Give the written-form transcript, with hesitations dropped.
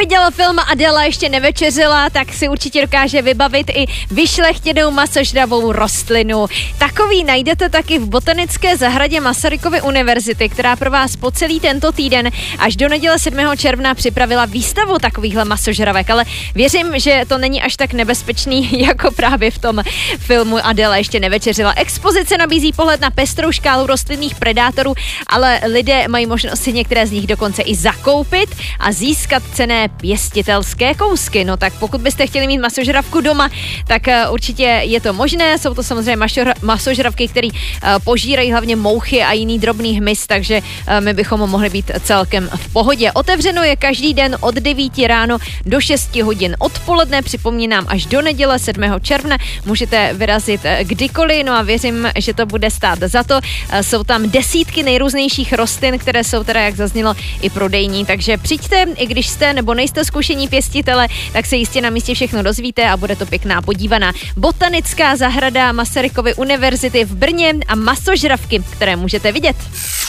neviděla film Adela ještě nevečeřila, tak si určitě dokáže vybavit i vyšlechtěnou masožravou rostlinu. Takový najdete taky v botanické zahradě Masarykovy univerzity, která pro vás po celý tento týden až do neděle 7. června připravila výstavu takovýchhle masožravek, ale věřím, že to není až tak nebezpečný jako právě v tom filmu Adela ještě nevečeřila. Expozice nabízí pohled na pestrou škálu rostlinných predátorů, ale lidé mají možnost si některé z nich dokonce i zakoupit a získat cenné pěstitelské kousky. No tak pokud byste chtěli mít masožravku doma, tak určitě je to možné. Jsou to samozřejmě masožravky, které požírají hlavně mouchy a jiný drobný hmyz, takže my bychom mohli být celkem v pohodě. Otevřeno je každý den od 9 ráno do 6 hodin odpoledne, připomínám až do neděle 7. června. Můžete vyrazit kdykoliv, no a věřím, že to bude stát za to. Jsou tam desítky nejrůznějších rostlin, které jsou teda, jak zaznělo, i prodejní, takže přijďte, i když jste nebo nejste zkušení pěstitele, tak se jistě na místě všechno dozvíte a bude to pěkná podívaná. Botanická zahrada Masarykovy univerzity v Brně a masožravky, které můžete vidět.